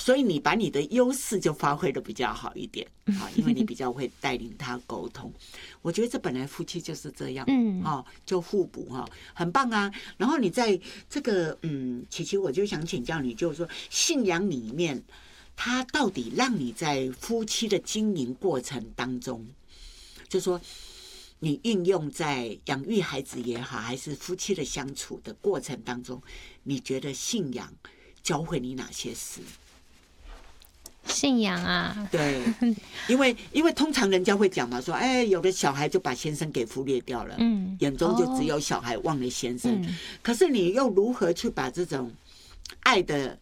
所以你把你的优势就发挥的比较好一点啊，因为你比较会带领他沟通。我觉得这本来夫妻就是这样，就互补哈，很棒啊。然后你在这个琪琪，我就想请教你，就是说信仰里面，它到底让你在夫妻的经营过程当中，就是说你运用在养育孩子也好，还是夫妻的相处的过程当中，你觉得信仰教会你哪些事？ 信仰啊， 对，因为通常人家会讲嘛，说有的小孩就把先生给忽略掉了，眼中就只有小孩，忘了先生。可是你又如何去把这种爱的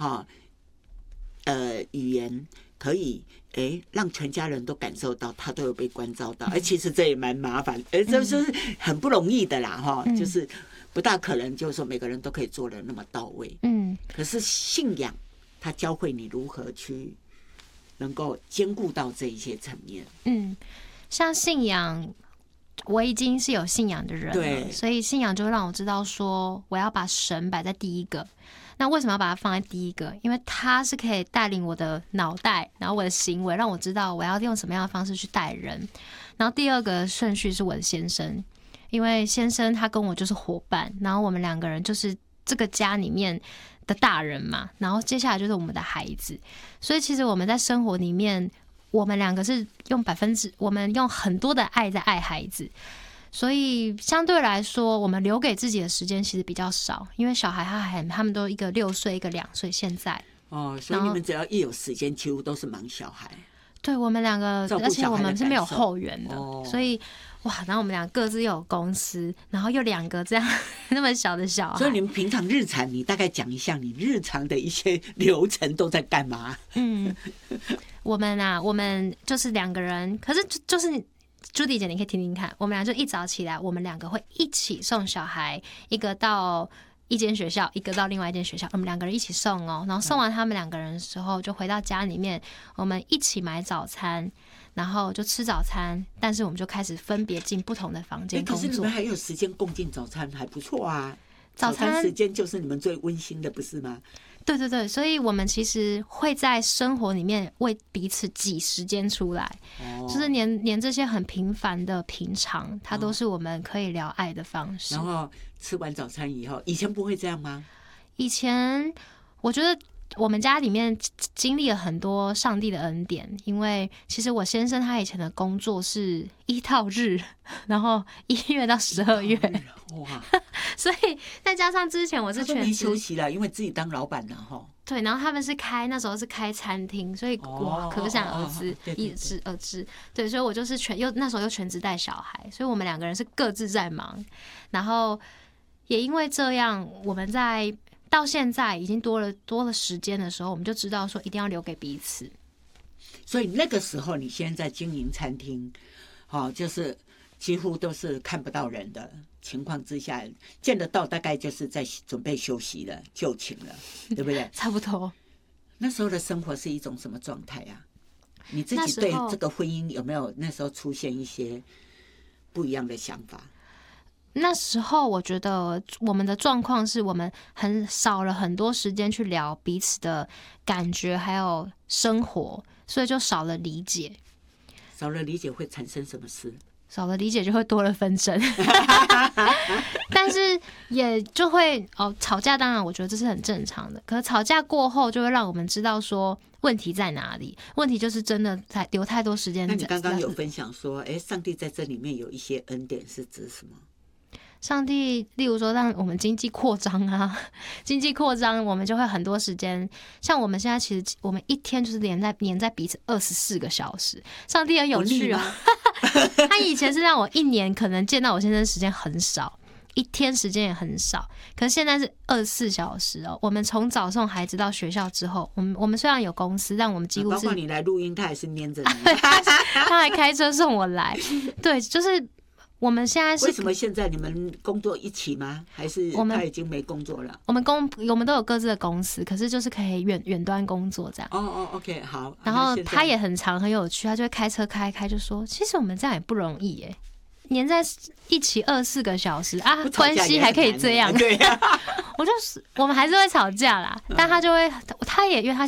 语言可以让全家人都感受到，他都有被关照到，其实这也蛮麻烦，这就是很不容易的啦，就是不大可能，就是说每个人都可以做得那么到位。可是信仰，它教会你如何去能够兼顾到这一些层面。 像信仰，我已经是有信仰的人了，所以信仰就会让我知道说，我要把神摆在第一个。那为什么要把它放在第一个？因为它是可以带领我的脑袋，然后我的行为，让我知道我要用什么样的方式去带人。然后第二个顺序是我的先生，因为先生他跟我就是伙伴，然后我们两个人就是这个家里面的大人嘛，然后接下来就是我们的孩子。所以其实我们在生活里面，我们两个是我们用很多的爱在爱孩子。所以相对来说，我们留给自己的时间其实比较少，因为小孩他们都一个6岁，一个2岁，现在所以你们只要一有时间，几乎都是忙小孩。 对，我们两个，而且我们是没有后援的，所以然后我们俩各自又有公司，然后又2个这样那么小的小孩。 所以你们平常日常，你大概讲一下你日常的一些流程都在干嘛？ 我们就是2个人，可是就是朱迪姐，你可以听听看，我们俩就一早起来，我们2个会一起送小孩，一个到一间学校，一个到另外一间学校，我们2个人一起送哦。然后送完他们2个人的时候，就回到家里面，我们一起买早餐，然后就吃早餐。但是我们就开始分别进不同的房间工作。 可是你们还有时间共进早餐，还不错啊。早餐时间就是你们最温馨的，不是吗？ 对对对，所以我们其实会在生活里面为彼此挤时间出来，就是连这些很平凡的平常，它都是我们可以聊爱的方式。 然后吃完早餐以后，以前不会这样吗？ 以前我觉得我们家里面经历了很多上帝的恩典，因为其实我先生他以前的工作是1到日，然后1月到12月，哇！所以再加上之前我是全职， 没休息了，因为自己当老板了哈。 对，然后他们是那时候是开餐厅，所以哇，可想而知，一知而知。对，所以我就是那时候又全职带小孩，所以我们2个人是各自在忙，然后也因为这样，我们到现在已经多了时间的时候，我们就知道说一定要留给彼此。 所以那个时候，你现在经营餐厅，就是几乎都是看不到人的情况之下，见得到大概就是在准备休息了、就寝了，对不对？ 差不多。 那时候的生活是一种什么状态啊？你自己对这个婚姻有没有那时候出现一些不一样的想法？ 那时候我觉得我们的状况是我们少了很多时间去聊彼此的感觉还有生活，所以就少了理解。 少了理解会产生什么事？ 少了理解就会多了纷争但是也就会吵架，当然我觉得这是很正常的，可是吵架过后就会让我们知道说问题在哪里，问题就是真的留太多时间。 那你刚刚有分享说上帝在这里面有一些恩典，是指什么？ 上帝例如说让我们经济扩张啊，经济扩张我们就会很多时间，像我们现在其实我们一天就是黏在彼此24个小时。上帝很有趣哦他以前是让我1年可能见到我先生时间很少，1天时间也很少，可是现在是24小时哦。我们从早送孩子到学校之后，我们虽然有公司，但我们几乎是包括你来录音他还是黏着你他还开车送我来对，就是我们现在是为什么现在你们工作一起吗？还是他已经没工作了？ 我们都有各自的公司，可是就是可以远端工作这样。 OK 好。 然后他也很有趣，他就会开车开就说，其实我们这样也不容易耶，黏在一起24个小时啊，关系还可以这样。 对啊我们还是会吵架啦，但他就会，他也因为他